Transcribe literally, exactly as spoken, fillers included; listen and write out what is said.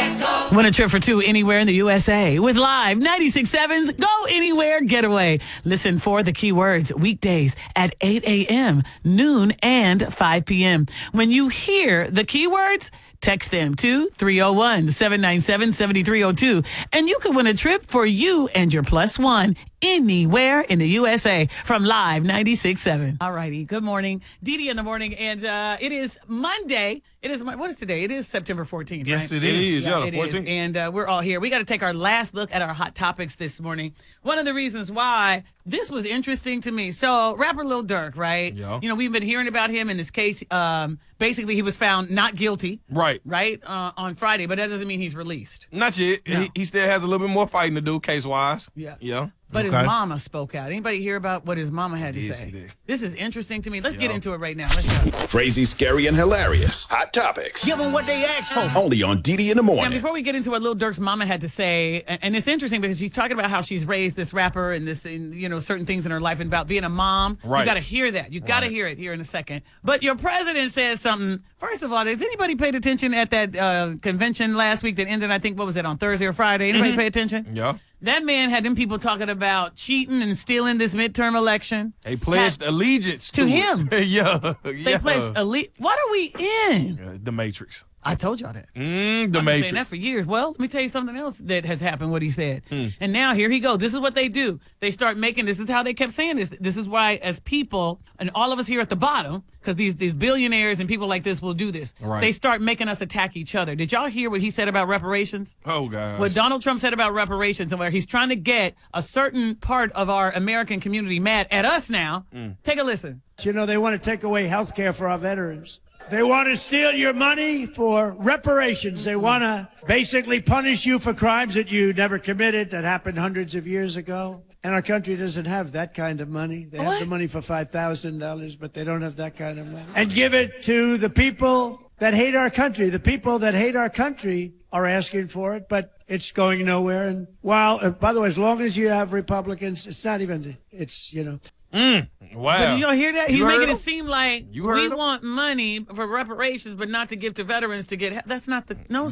Win a trip for two anywhere in the U S A with Live ninety-six point seven's Go Anywhere Getaway. Listen for the keywords weekdays at eight a.m., noon, and five p.m. When you hear the keywords, text them to three oh one, seven nine seven, seven three oh two, and you can win a trip for you and your plus one anywhere in the U S A from Live ninety-six point seven. All righty. Good morning. Dee Dee in the morning, and uh, it is Monday. It is, what is today? It is September fourteenth, Yes, right? it is. Yeah, Yeah, it fourteenth. is. And uh, we're all here. We got to take our last look at our hot topics this morning. One of the reasons why this was interesting to me. So, rapper Lil Durk, right? Yeah. You know, we've been hearing about him in this case. Um, basically, he was found not guilty. Right. Right? Uh, on Friday, but that doesn't mean he's released. Not yet. No. He, he still has a little bit more fighting to do case-wise. Yeah. Yeah. But Okay. his mama spoke out. Anybody hear about what his mama had to Yes, say? he did. This is interesting to me. Let's get Yeah. into it right now. Let's go. Crazy, scary, and hilarious. Hot topics. Give them what they asked for. Only on Dee Dee in the Now, morning. before we get into what Lil Durk's mama had to say, and and it's interesting because she's talking about how she's raised this rapper and this, and, you know, certain things in her life and about being a mom. You Right. got to hear that. You got to Right. hear it here in a second. But your president says something. First of all, has anybody paid attention at that uh, convention last week that ended, I think, what was it, on Thursday or Friday? Anybody pay attention? Yeah. That man had them people talking about cheating and stealing this midterm election. They pledged Had- allegiance To to, him. it. yeah. They yeah. pledged elite. What are we in? Yeah, the Matrix. I told y'all that. Mm, the I've been saying Matrix. that for years. Well, let me tell you something else that has happened, what he said. Hmm. And now here he goes. This is what they do. They start making, this is how they kept saying this. This is why, as people, and all of us here at the bottom, because these, these billionaires and people like this will do this, Right. they start making us attack each other. Did y'all hear what he said about reparations? Oh, gosh. What Donald Trump said about reparations, and where he's trying to get a certain part of our American community mad at us now. Hmm. Take a listen. You know, they want to take away health care for our veterans. They want to steal your money for reparations. They want to basically punish you for crimes that you never committed that happened hundreds of years ago. And our country doesn't have that kind of money. They have What? the money for five thousand dollars, but they don't have that kind of money. And give it to the people that hate our country. The people that hate our country are asking for it, but it's going nowhere. And while, uh, by the way, as long as you have Republicans, it's not even, it's, you know. Wow. But did y'all hear that? You He's heard making him? it seem like You heard we him? want money for reparations, but not to give to veterans to get. That's not the no.